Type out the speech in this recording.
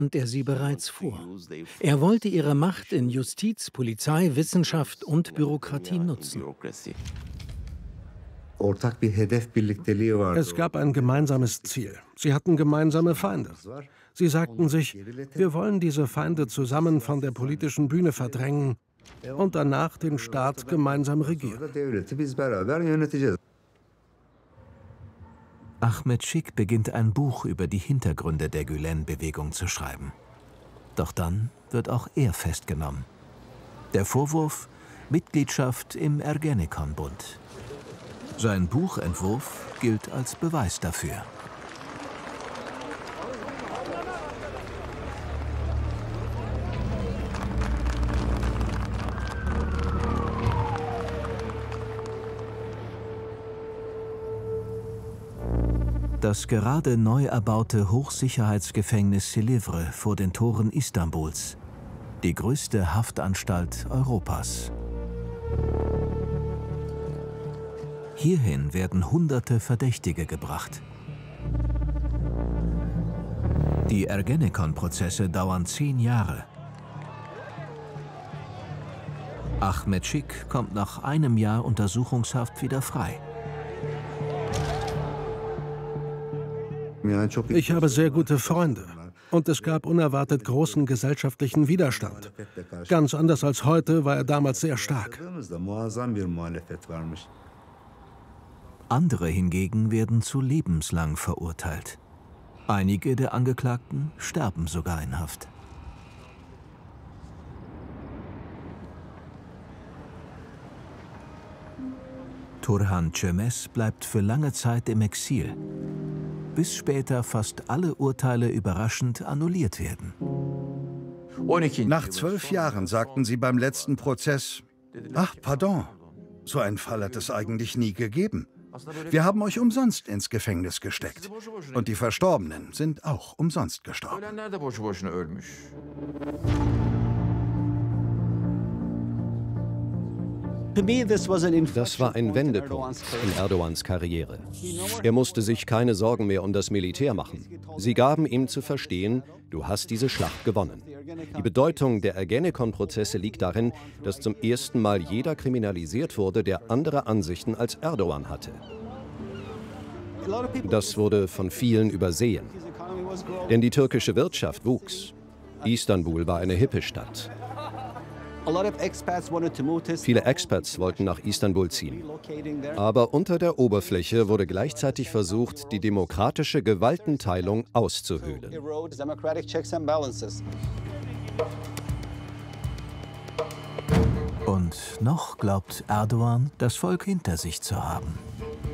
und er sie bereits vor. Er wollte ihre Macht in Justiz, Polizei, Wissenschaft und Bürokratie nutzen. Es gab ein gemeinsames Ziel. Sie hatten gemeinsame Feinde. Sie sagten sich, wir wollen diese Feinde zusammen von der politischen Bühne verdrängen und danach den Staat gemeinsam regieren. Ahmed Şik beginnt ein Buch über die Hintergründe der Gülen-Bewegung zu schreiben. Doch dann wird auch er festgenommen. Der Vorwurf: Mitgliedschaft im Ergenekon-Bund. Sein Buchentwurf gilt als Beweis dafür. Das gerade neu erbaute Hochsicherheitsgefängnis Silivri vor den Toren Istanbuls. Die größte Haftanstalt Europas. Hierhin werden Hunderte Verdächtige gebracht. Die Ergenekon-Prozesse dauern 10 Jahre. Ahmed Şik kommt nach einem Jahr Untersuchungshaft wieder frei. Ich habe sehr gute Freunde. Und es gab unerwartet großen gesellschaftlichen Widerstand. Ganz anders als heute war er damals sehr stark. Andere hingegen werden zu lebenslang verurteilt. Einige der Angeklagten sterben sogar in Haft. Turhan Çömez bleibt für lange Zeit im Exil, bis später fast alle Urteile überraschend annulliert werden. Nach 12 Jahren sagten sie beim letzten Prozess: Ach, pardon, so einen Fall hat es eigentlich nie gegeben. Wir haben euch umsonst ins Gefängnis gesteckt. Und die Verstorbenen sind auch umsonst gestorben. Das war ein Wendepunkt in Erdogans Karriere. Er musste sich keine Sorgen mehr um das Militär machen. Sie gaben ihm zu verstehen: Du hast diese Schlacht gewonnen. Die Bedeutung der Ergenekon-Prozesse liegt darin, dass zum ersten Mal jeder kriminalisiert wurde, der andere Ansichten als Erdogan hatte. Das wurde von vielen übersehen. Denn die türkische Wirtschaft wuchs. Istanbul war eine hippe Stadt. Viele Expats wollten nach Istanbul ziehen. Aber unter der Oberfläche wurde gleichzeitig versucht, die demokratische Gewaltenteilung auszuhöhlen. Und noch glaubt Erdogan, das Volk hinter sich zu haben.